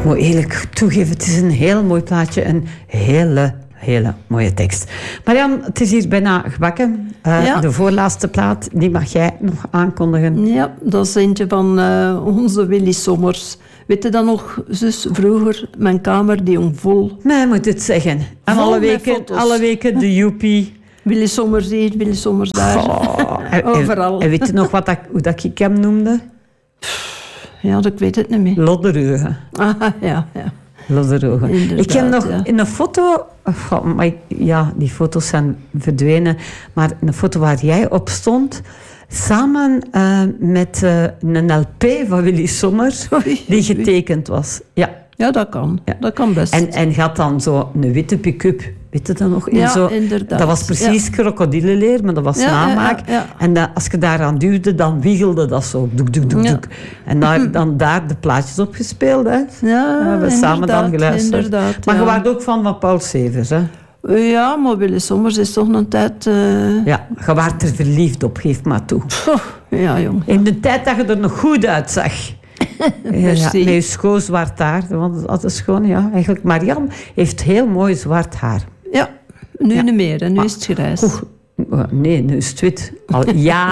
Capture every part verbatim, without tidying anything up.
moet eerlijk toegeven, het is een heel mooi plaatje. Een hele, hele mooie tekst. Marianne, het is hier bijna gebakken. Uh, ja. De voorlaatste plaat, die mag jij nog aankondigen. Ja, dat is eentje van uh, onze Willy Sommers. Weet je dan nog, zus, vroeger, mijn kamer die hong vol. Mij moet het zeggen. En alle weken, alle weken de joepie. Willy Sommers hier, Willy Sommers daar. Oh, Overal. En, en weet je nog wat dat, hoe dat ik hem noemde? Ja, ik weet het niet meer. Loddereugen. Ah, ja, ja. Loddereugen. Ik heb nog ja. in een foto... Oh, maar ik, ja, die foto's zijn verdwenen. Maar een foto waar jij op stond... Samen uh, met uh, een L P van Willy Sommers... die getekend was. Ja, ja dat kan. Ja. Dat kan best. En, en gaat dan zo een witte pick-up... Weet je dat nog? In ja, zo, inderdaad. Dat was precies ja. krokodillenleer, maar dat was ja, namaak. Ja, ja, ja. En dat, als je daaraan duwde, dan wiegelde dat zo. Doek, doek, doek, ja. doek. En daar, dan daar de plaatjes op gespeeld. Hè. Ja, ja, we hebben samen dan geluisterd. Maar ja. je was ook van van Paul Severs, hè? Ja, maar Willy Sommers is toch een tijd... Uh... Ja, je was er verliefd op, geef maar toe. Oh, ja, jong. In de tijd dat je er nog goed uitzag. Ja, ja, met je schoon zwart haar. Want dat is gewoon, ja, eigenlijk... Marianne heeft heel mooi zwart haar. Ja, nu ja. niet meer. En nu maar, is het grijs. Oeh, nee, nu is het wit. Al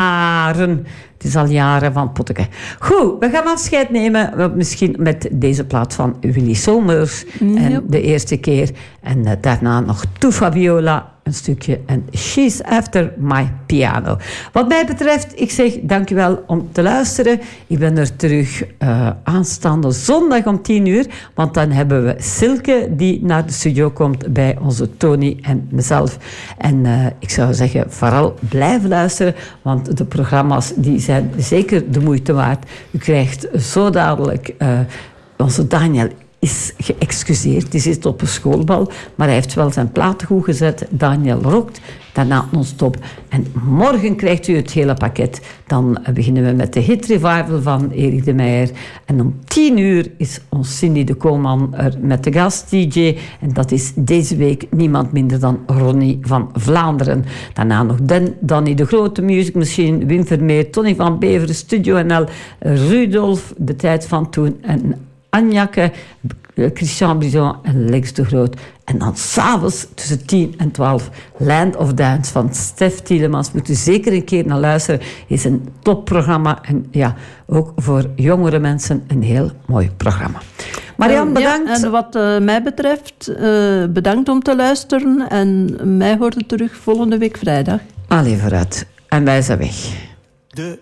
jaren. Het is al jaren van Potteke. Goed, we gaan afscheid nemen. Misschien met deze plaat van Willy Sommers. Mm, en de eerste keer. En uh, daarna nog Tu Fabiola. Een stukje. En She's After My Piano. Wat mij betreft, ik zeg dankjewel om te luisteren. Ik ben er terug uh, aanstaande zondag om tien uur. Want dan hebben we Silke die naar de studio komt bij onze Tony en mezelf. En uh, ik zou zeggen, vooral blijven luisteren. Want de programma's die zijn zeker de moeite waard. U krijgt zo dadelijk uh, onze Daniel is geëxcuseerd. Die zit op een schoolbal, maar hij heeft wel zijn platen goed gezet. Daniel rokt, daarna non-stop. En morgen krijgt u het hele pakket. Dan beginnen we met de hit revival van Erik de Meijer. En om tien uur is ons Cindy de Koolman er met de gast D J. En dat is deze week niemand minder dan Ronnie van Vlaanderen. Daarna nog Den, Danny de Grote, Music Machine, Wim Vermeer, Tony van Beveren, Studio N L, Rudolf, De Tijd van Toen en Anjake, Christian Brison en Lex de Groot. En dan s'avonds tussen tien en twaalf Land of Dance van Stef Tielemans. Moet u zeker een keer naar luisteren. Is een topprogramma. En ja, ook voor jongere mensen een heel mooi programma. Marianne, bedankt. Ja, en wat uh, mij betreft, uh, bedankt om te luisteren. En mij hoort het terug volgende week vrijdag. Allee, vooruit. En wij zijn weg. De